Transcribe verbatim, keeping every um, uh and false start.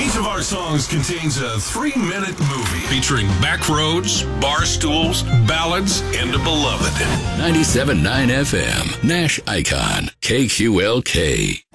Each of our songs contains a three-minute movie featuring backroads, bar stools, ballads, and a beloved. ninety-seven point nine F M, Nash Icon, K Q L K.